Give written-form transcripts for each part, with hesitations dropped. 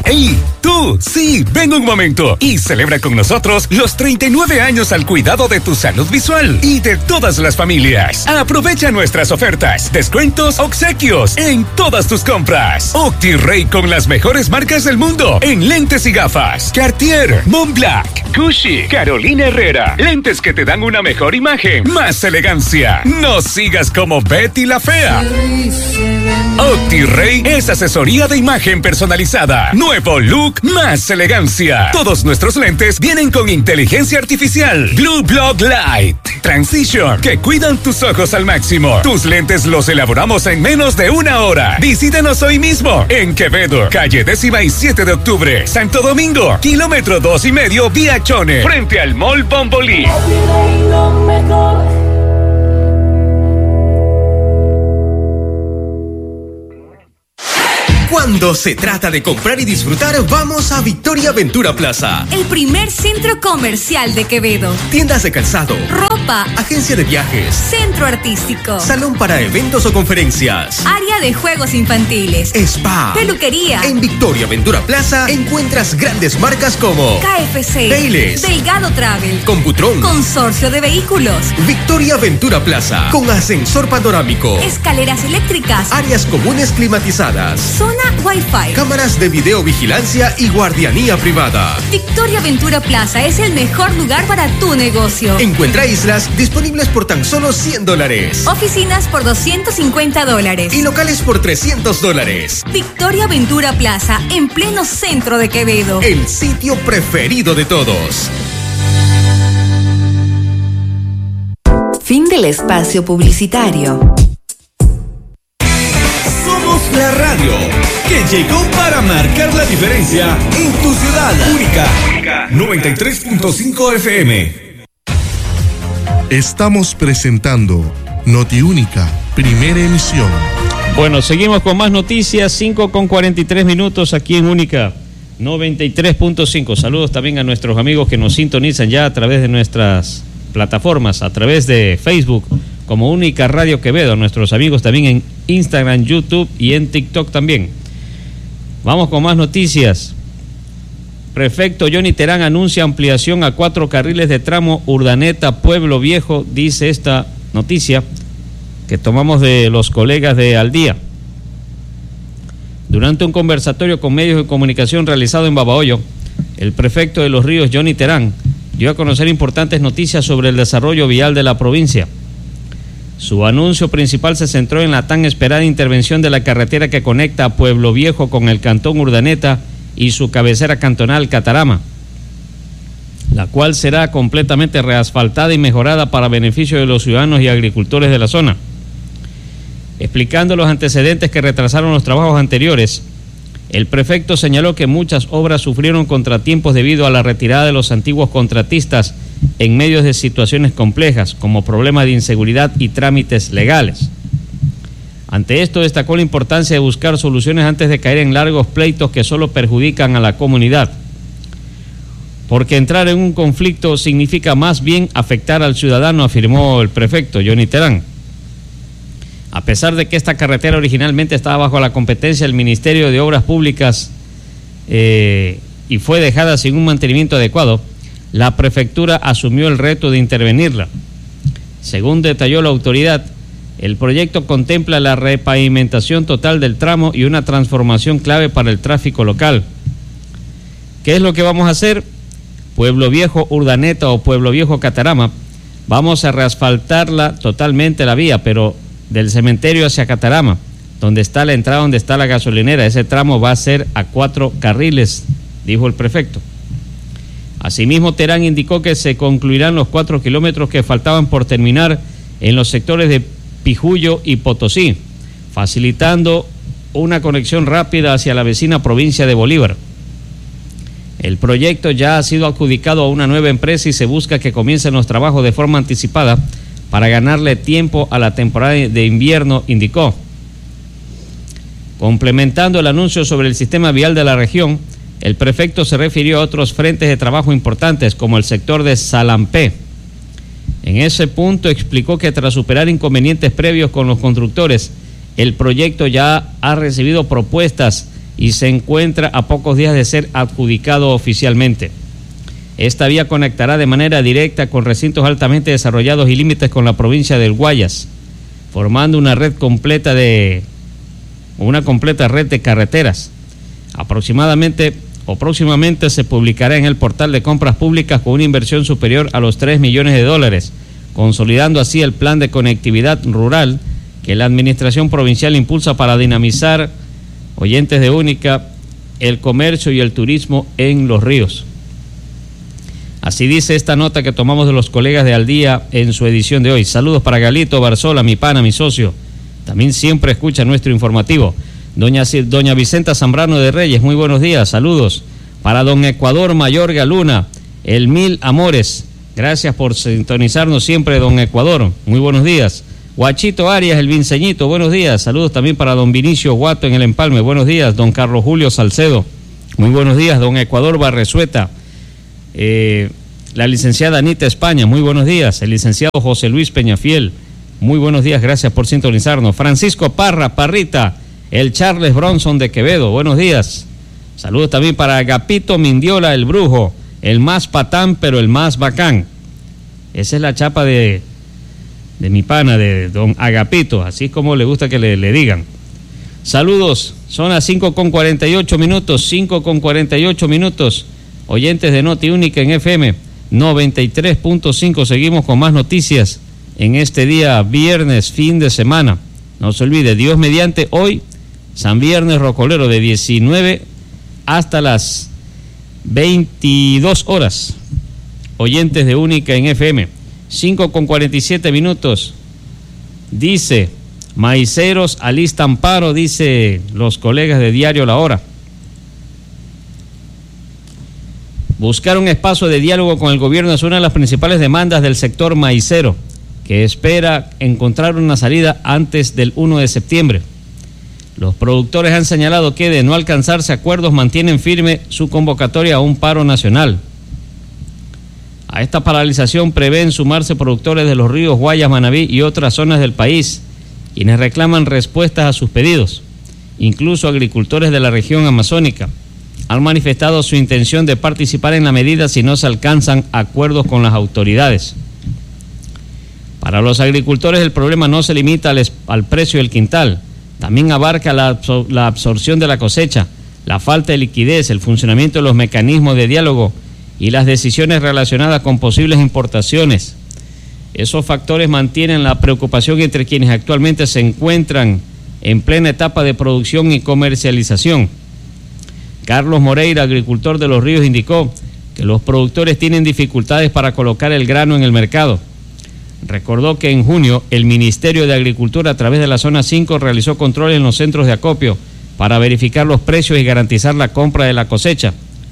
¡Ey! ¡Tú! Sí, ven un momento y celebra con nosotros los 39 años al cuidado de tu salud visual y de todas las familias. Aprovecha nuestras ofertas, descuentos, obsequios en todas tus compras. OptiRay con las mejores marcas del mundo en lentes y gafas. Cartier, Montblanc, Gucci, Carolina Herrera. Lentes que te dan una mejor imagen, más elegancia. No sigas como Betty la Fea. OptiRay es asesoría de imagen personalizada. Nuevo look, más elegancia. Todos nuestros lentes vienen con inteligencia artificial. Blue Block Light Transition, que cuidan tus ojos al máximo. Tus lentes los elaboramos en menos de 1 hora. Visítanos hoy mismo en Quevedo, calle 17 de octubre, Santo Domingo, kilómetro 2,5 vía Chone, frente al Mall Bombolí. Cuando se trata de comprar y disfrutar, vamos a Victoria Ventura Plaza. El primer centro comercial de Quevedo. Tiendas de calzado, ropa, agencia de viajes, centro artístico, salón para eventos o conferencias, área de juegos infantiles, spa, peluquería. En Victoria Ventura Plaza encuentras grandes marcas como KFC, Tailes, Delgado Travel, Computron, Consorcio de Vehículos. Victoria Ventura Plaza, con ascensor panorámico, escaleras eléctricas, áreas comunes climatizadas, zona Wi-Fi, cámaras de videovigilancia y guardianía privada. Victoria Ventura Plaza es el mejor lugar para tu negocio. Encuentra islas disponibles por tan solo $100. Oficinas por $250. Y locales por $300. Victoria Ventura Plaza, en pleno centro de Quevedo. El sitio preferido de todos. Fin del espacio publicitario. Somos la radio que llegó para marcar la diferencia en tu ciudad. Única 93.5 FM. Estamos presentando Notiúnica, primera emisión. Bueno, seguimos con más noticias, 5:43 aquí en Única 93.5. Saludos también a nuestros amigos que nos sintonizan ya a través de nuestras plataformas, a través de Facebook como Única Radio Quevedo, nuestros amigos también en Instagram, YouTube y en TikTok también. Vamos con más noticias. Prefecto Johnny Terán anuncia ampliación a 4 carriles de tramo Urdaneta Pueblo Viejo, dice esta noticia que tomamos de los colegas de Al Día. Durante un conversatorio con medios de comunicación realizado en Babahoyo, el prefecto de Los Ríos, Johnny Terán, dio a conocer importantes noticias sobre el desarrollo vial de la provincia. Su anuncio principal se centró en la tan esperada intervención de la carretera que conecta a Pueblo Viejo con el cantón Urdaneta y su cabecera cantonal Catarama, la cual será completamente reasfaltada y mejorada para beneficio de los ciudadanos y agricultores de la zona. Explicando los antecedentes que retrasaron los trabajos anteriores, el prefecto señaló que muchas obras sufrieron contratiempos debido a la retirada de los antiguos contratistas en medio de situaciones complejas, como problemas de inseguridad y trámites legales. Ante esto, destacó la importancia de buscar soluciones antes de caer en largos pleitos que solo perjudican a la comunidad, porque entrar en un conflicto significa más bien afectar al ciudadano, afirmó el prefecto Johnny Terán. A pesar de que esta carretera originalmente estaba bajo la competencia del Ministerio de Obras Públicas y fue dejada sin un mantenimiento adecuado, la prefectura asumió el reto de intervenirla. Según detalló la autoridad, el proyecto contempla la repavimentación total del tramo y una transformación clave para el tráfico local. ¿Qué es lo que vamos a hacer? Pueblo Viejo Urdaneta o Pueblo Viejo Catarama, vamos a reasfaltarla totalmente la vía, pero del cementerio hacia Catarama, donde está la entrada, donde está la gasolinera, ese tramo va a ser a 4 carriles, dijo el prefecto. Asimismo, Terán indicó que se concluirán los 4 kilómetros que faltaban por terminar en los sectores de Pijuyo y Potosí, facilitando una conexión rápida hacia la vecina provincia de Bolívar. El proyecto ya ha sido adjudicado a una nueva empresa y se busca que comiencen los trabajos de forma anticipada para ganarle tiempo a la temporada de invierno, indicó. Complementando el anuncio sobre el sistema vial de la región, el prefecto se refirió a otros frentes de trabajo importantes, como el sector de Salampé. En ese punto explicó que tras superar inconvenientes previos con los constructores, el proyecto ya ha recibido propuestas y se encuentra a pocos días de ser adjudicado oficialmente. Esta vía conectará de manera directa con recintos altamente desarrollados y límites con la provincia del Guayas, formando una completa red de carreteras. Próximamente se publicará en el portal de compras públicas con una inversión superior a los 3 millones de dólares, consolidando así el plan de conectividad rural que la administración provincial impulsa para dinamizar, oyentes de Única, el comercio y el turismo en Los Ríos. Así dice esta nota que tomamos de los colegas de Al Día en su edición de hoy. Saludos para Galito Barzola, mi pana, mi socio. También siempre escucha nuestro informativo. Doña Vicenta Zambrano de Reyes, muy buenos días, saludos. Para don Ecuador Mayorga Luna, el Mil Amores. Gracias por sintonizarnos siempre, don Ecuador. Muy buenos días. Guachito Arias, el Vinceñito, buenos días. Saludos también para don Vinicio Guato en el Empalme. Buenos días, don Carlos Julio Salcedo. Muy buenos días, don Ecuador Barresueta. La licenciada Anita España, muy buenos días. El licenciado José Luis Peñafiel, muy buenos días, gracias por sintonizarnos. Francisco Parrita, el Charles Bronson de Quevedo, buenos días. Saludos también para Agapito Mindiola, el brujo, el más patán pero el más bacán. Esa es la chapa de mi pana, de don Agapito, así como le gusta que le digan. Saludos, son las 5:48 minutos, 5:48 minutos. Oyentes de Noti Única en FM 93.5, seguimos con más noticias en este día viernes, fin de semana. No se olvide, Dios mediante, hoy San Viernes Rocolero de 19 hasta las 22 horas. Oyentes de Única en FM 5:47 minutos. Dice, maiceros alistan paro, dice los colegas de Diario La Hora. Buscar un espacio de diálogo con el gobierno es una de las principales demandas del sector maicero, que espera encontrar una salida antes del 1 de septiembre. Los productores han señalado que de no alcanzarse acuerdos mantienen firme su convocatoria a un paro nacional. A esta paralización prevén sumarse productores de los ríos Guayas, Manabí y otras zonas del país, quienes reclaman respuestas a sus pedidos. Incluso agricultores de la región amazónica han manifestado su intención de participar en la medida si no se alcanzan acuerdos con las autoridades. Para los agricultores el problema no se limita al precio del quintal, también abarca la absorción de la cosecha, la falta de liquidez, el funcionamiento de los mecanismos de diálogo y las decisiones relacionadas con posibles importaciones. Esos factores mantienen la preocupación entre quienes actualmente se encuentran en plena etapa de producción y comercialización. Carlos Moreira, agricultor de Los Ríos, indicó que los productores tienen dificultades para colocar el grano en el mercado. Recordó que en junio el Ministerio de Agricultura a través de la Zona 5 realizó controles en los centros de acopio para verificar los precios y garantizar la compra de la cosecha.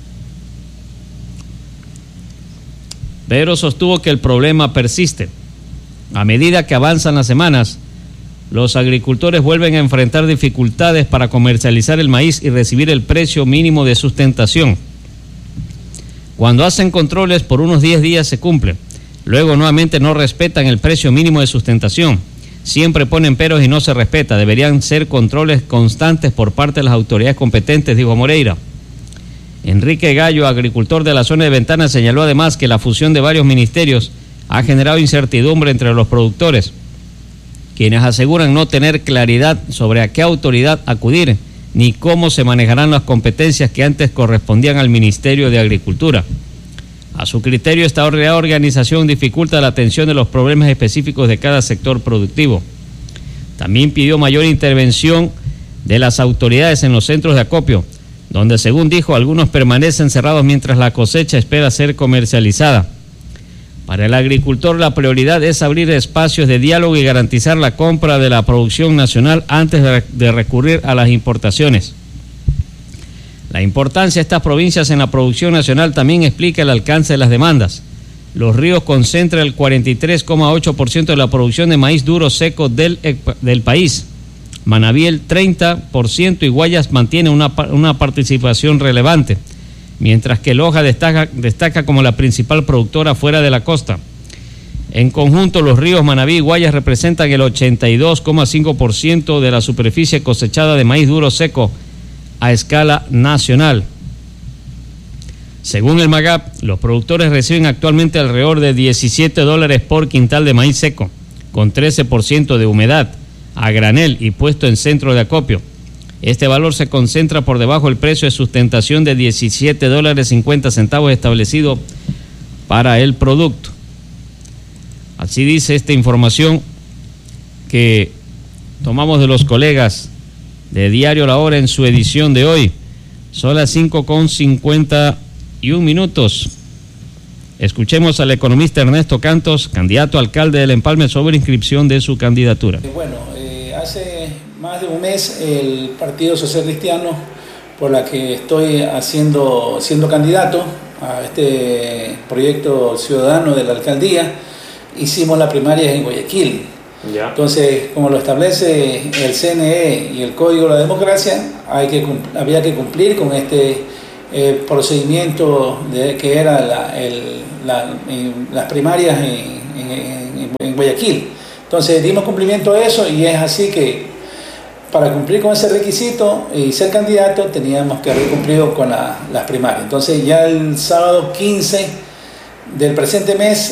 Pero sostuvo que el problema persiste. A medida que avanzan las semanas, los agricultores vuelven a enfrentar dificultades para comercializar el maíz y recibir el precio mínimo de sustentación. Cuando hacen controles por unos 10 días se cumple. Luego nuevamente no respetan el precio mínimo de sustentación. Siempre ponen peros y no se respeta. Deberían ser controles constantes por parte de las autoridades competentes, dijo Moreira. Enrique Gallo, agricultor de la zona de Ventana, señaló además que la fusión de varios ministerios ha generado incertidumbre entre los productores, quienes aseguran no tener claridad sobre a qué autoridad acudir ni cómo se manejarán las competencias que antes correspondían al Ministerio de Agricultura. A su criterio, esta reorganización dificulta la atención de los problemas específicos de cada sector productivo. También pidió mayor intervención de las autoridades en los centros de acopio, donde, según dijo, algunos permanecen cerrados mientras la cosecha espera ser comercializada. Para el agricultor, la prioridad es abrir espacios de diálogo y garantizar la compra de la producción nacional antes de recurrir a las importaciones. La importancia de estas provincias en la producción nacional también explica el alcance de las demandas. Los Ríos concentran el 43,8% de la producción de maíz duro seco del país. Manabí el 30% y Guayas mantiene una participación relevante, mientras que Loja destaca como la principal productora fuera de la costa. En conjunto, los ríos Manabí y Guayas representan el 82,5% de la superficie cosechada de maíz duro seco a escala nacional. Según el MAGAP, los productores reciben actualmente alrededor de $17 por quintal de maíz seco, con 13% de humedad, a granel y puesto en centro de acopio. Este valor se concentra por debajo del precio de sustentación de $17.50 establecido para el producto. Así dice esta información que tomamos de los colegas de Diario La Hora en su edición de hoy. Son las 5:51. Escuchemos al economista Ernesto Cantos, candidato a alcalde del Empalme, sobre inscripción de su candidatura. Bueno, hace más de un mes el Partido Social Cristiano, por la que estoy siendo candidato a este proyecto ciudadano de la alcaldía, hicimos la primaria en Guayaquil. Ya. Entonces, como lo establece el CNE y el Código de la Democracia, había que cumplir con este procedimiento que era las primarias en Guayaquil. Entonces dimos cumplimiento a eso, y es así que para cumplir con ese requisito y ser candidato teníamos que haber cumplido con las primarias. Entonces ya el sábado 15 del presente mes